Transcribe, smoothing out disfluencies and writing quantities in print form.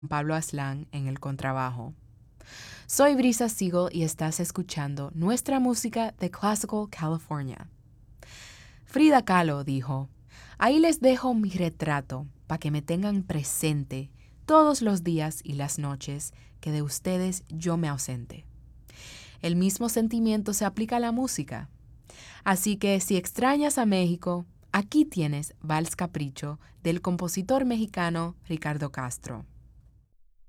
Pablo Aslan en el contrabajo. Soy Brisa Siegel y estás escuchando nuestra música de Classical California. Frida Kahlo dijo, ahí les dejo mi retrato para que me tengan presente todos los días y las noches que de ustedes yo me ausente. El mismo sentimiento se aplica a la música. Así que si extrañas a México, aquí tienes Vals Capricho del compositor mexicano Ricardo Castro.